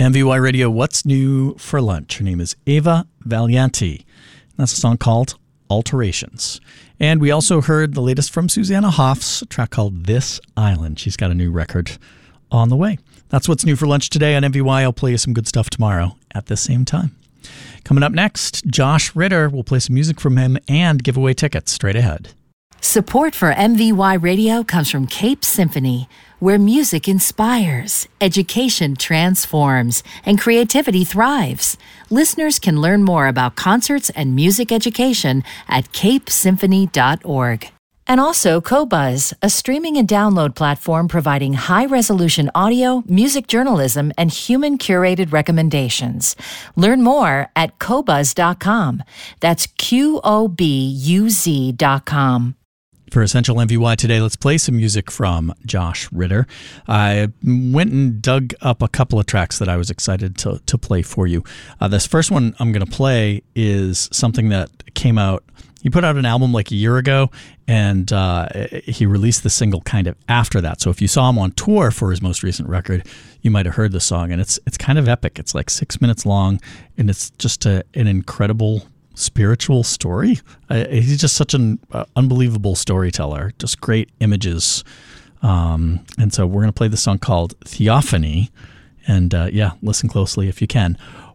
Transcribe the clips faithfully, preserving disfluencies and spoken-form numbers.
M V Y Radio, what's new for lunch? Her name is Ava Valianti. That's a song called Alterations. And we also heard the latest from Susanna Hoffs, a track called This Island. She's got a new record on the way. That's what's new for lunch today on M V Y. I'll play you some good stuff tomorrow at the same time. Coming up next, Josh Ritter. We'll play some music from him and give away tickets straight ahead. Support for M V Y Radio comes from Cape Symphony, where music inspires, education transforms, and creativity thrives. Listeners can learn more about concerts and music education at cape symphony dot org. And also Qobuz, a streaming and download platform providing high-resolution audio, music journalism, and human-curated recommendations. Learn more at qobuz dot com. That's Q O B U Z dot com. For Essential M V Y today, let's play some music from Josh Ritter. I went and dug up a couple of tracks that I was excited to, to play for you. Uh, this first one I'm going to play is something that came out. He put out an album like a year ago, and uh, he released the single kind of after that. So if you saw him on tour for his most recent record, you might have heard the song. And it's it's kind of epic. It's like six minutes long, and it's just a, an incredible spiritual story. Uh, he's just such an uh, unbelievable storyteller. Just great images. Um, and so we're going to play this song called Theophany. And uh, yeah, listen closely if you can.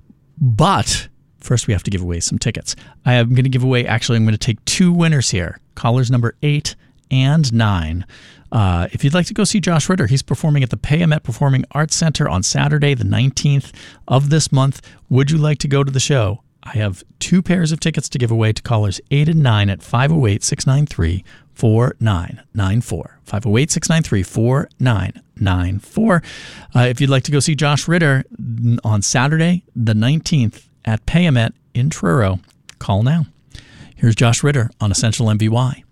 But first we have to give away some tickets. I am going to give away, actually, I'm going to take two winners here. Callers number eight and nine. Uh, if you'd like to go see Josh Ritter, he's performing at the Payamet Performing Arts Center on Saturday, the nineteenth of this month. Would you like to go to the show? I have two pairs of tickets to give away to callers eight and nine at five oh eight, six nine three, four nine nine four. five oh eight, six nine three, four nine nine four. Uh, if you'd like to go see Josh Ritter on Saturday, the nineteenth at Payamet in Truro, call now. Here's Josh Ritter on Essential M V Y.